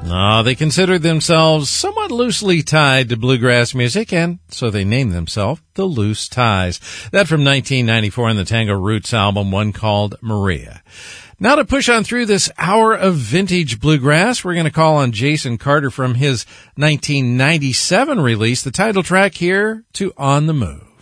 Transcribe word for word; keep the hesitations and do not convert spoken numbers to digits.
Uh, they considered themselves somewhat loosely tied to bluegrass music, and so they named themselves the Loose Ties. That from nineteen ninety-four in the Tango Roots album, one called Maria. Now to push on through this hour of vintage bluegrass, we're going to call on Jason Carter from his nineteen ninety-seven release, the title track here to On the Move.